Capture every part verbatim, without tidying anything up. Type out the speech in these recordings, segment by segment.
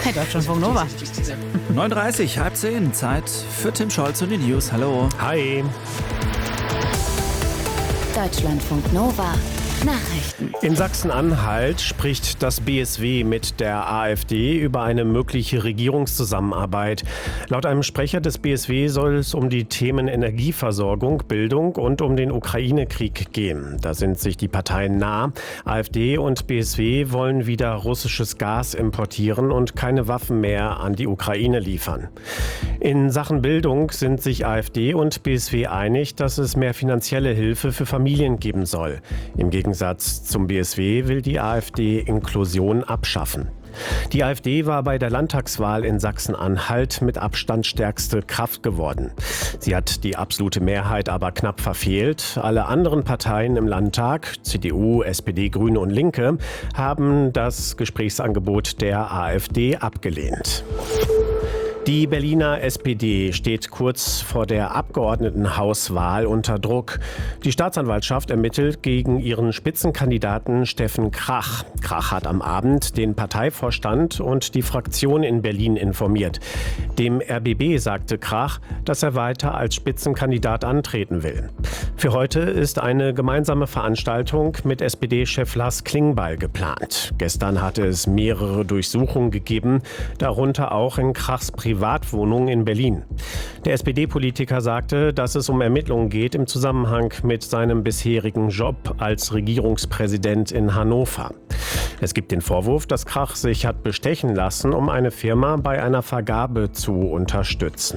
Hey, Deutschlandfunk Nova. neun Uhr dreißig, halb zehn, Zeit für Tim Scholz und die News. Hallo. Hi. Deutschlandfunk Nova. Nachrichten. In Sachsen-Anhalt spricht das B S W mit der AfD über eine mögliche Regierungszusammenarbeit. Laut einem Sprecher des B S W soll es um die Themen Energieversorgung, Bildung und um den Ukraine-Krieg gehen. Da sind sich die Parteien nah. AfD und B S W wollen wieder russisches Gas importieren und keine Waffen mehr an die Ukraine liefern. In Sachen Bildung sind sich AfD und B S W einig, dass es mehr finanzielle Hilfe für Familien geben soll. Im Gegensatz zum B S W will die AfD Inklusion abschaffen. Die AfD war bei der Landtagswahl in Sachsen-Anhalt mit Abstand stärkste Kraft geworden. Sie hat die absolute Mehrheit aber knapp verfehlt. Alle anderen Parteien im Landtag, C D U, S P D, Grüne und Linke, haben das Gesprächsangebot der AfD abgelehnt. Die Berliner S P D steht kurz vor der Abgeordnetenhauswahl unter Druck. Die Staatsanwaltschaft ermittelt gegen ihren Spitzenkandidaten Steffen Krach. Krach hat am Abend den Parteivorstand und die Fraktion in Berlin informiert. Dem R B B sagte Krach, dass er weiter als Spitzenkandidat antreten will. Für heute ist eine gemeinsame Veranstaltung mit S P D-Chef Lars Klingbeil geplant. Gestern hatte es mehrere Durchsuchungen gegeben, darunter auch in Krachs Privatwohnung in Berlin. Der S P D-Politiker sagte, dass es um Ermittlungen geht im Zusammenhang mit seinem bisherigen Job als Regierungspräsident in Hannover. Es gibt den Vorwurf, dass Krach sich hat bestechen lassen, um eine Firma bei einer Vergabe zu unterstützen.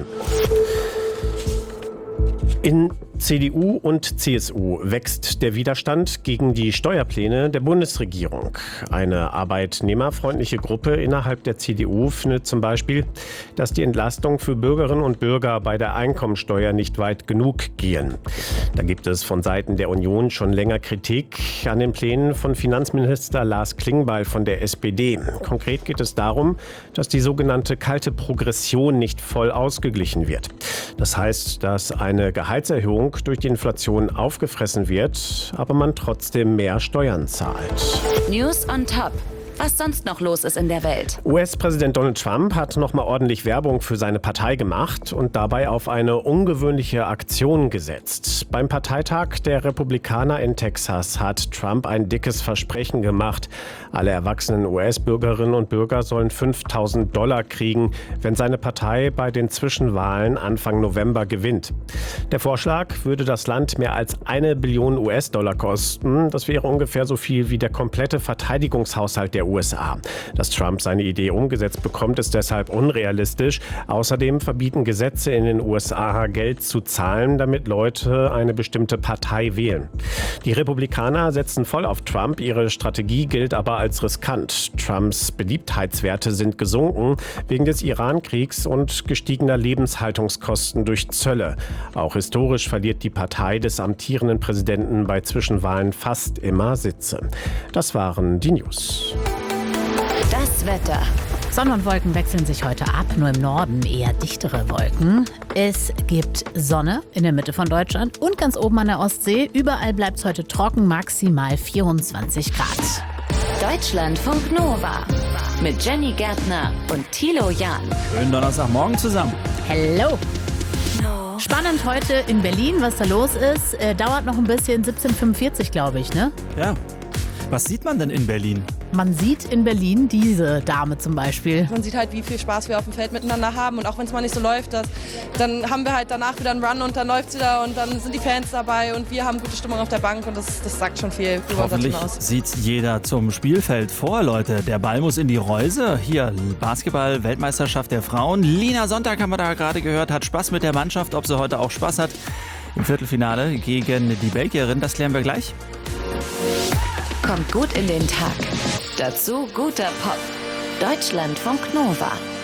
In C D U und C S U wächst der Widerstand gegen die Steuerpläne der Bundesregierung. Eine arbeitnehmerfreundliche Gruppe innerhalb der C D U findet zum Beispiel, dass die Entlastungen für Bürgerinnen und Bürger bei der Einkommensteuer nicht weit genug gehen. Da gibt es von Seiten der Union schon länger Kritik an den Plänen von Finanzminister Lars Klingbeil von der S P D. Konkret geht es darum, dass die sogenannte kalte Progression nicht voll ausgeglichen wird. Das heißt, dass eine Gehaltserhöhung durch die Inflation aufgefressen wird, aber man trotzdem mehr Steuern zahlt. News on top. Was sonst noch los ist in der Welt. U S-Präsident Donald Trump hat nochmal ordentlich Werbung für seine Partei gemacht und dabei auf eine ungewöhnliche Aktion gesetzt. Beim Parteitag der Republikaner in Texas hat Trump ein dickes Versprechen gemacht. Alle erwachsenen U S-Bürgerinnen und Bürger sollen fünftausend Dollar kriegen, wenn seine Partei bei den Zwischenwahlen Anfang November gewinnt. Der Vorschlag würde das Land mehr als eine Billion U S-Dollar kosten. Das wäre ungefähr so viel wie der komplette Verteidigungshaushalt der U S A. Dass Trump seine Idee umgesetzt bekommt, ist deshalb unrealistisch. Außerdem verbieten Gesetze in den U S A, Geld zu zahlen, damit Leute eine bestimmte Partei wählen. Die Republikaner setzen voll auf Trump. Ihre Strategie gilt aber als riskant. Trumps Beliebtheitswerte sind gesunken wegen des Iran-Kriegs und gestiegener Lebenshaltungskosten durch Zölle. Auch historisch verliert die Partei des amtierenden Präsidenten bei Zwischenwahlen fast immer Sitze. Das waren die News. Das Wetter. Sonne und Wolken wechseln sich heute ab, nur im Norden eher dichtere Wolken. Es gibt Sonne in der Mitte von Deutschland und ganz oben an der Ostsee. Überall bleibt es heute trocken, maximal vierundzwanzig Grad. Deutschlandfunk Nova. Mit Jenny Gärtner und Thilo Jahn. Schönen Donnerstagmorgen zusammen. Hello! Spannend heute in Berlin, was da los ist. Äh, dauert noch ein bisschen, siebzehn Uhr fünfundvierzig, glaube ich, ne? Ja. Was sieht man denn in Berlin? Man sieht in Berlin diese Dame zum Beispiel. Man sieht halt, wie viel Spaß wir auf dem Feld miteinander haben. Und auch wenn es mal nicht so läuft, das, dann haben wir halt danach wieder einen Run und dann läuft es wieder und dann sind die Fans dabei und wir haben gute Stimmung auf der Bank und das, das sagt schon viel über unser Team aus. Sieht jeder zum Spielfeld vor, Leute. Der Ball muss in die Reuse. Hier, Basketball-Weltmeisterschaft der Frauen. Lina Sonntag haben wir da gerade gehört, hat Spaß mit der Mannschaft. Ob sie heute auch Spaß hat im Viertelfinale gegen die Belgierin, das klären wir gleich. Kommt gut in den Tag. Dazu guter Pop. Deutschlandfunk Nova.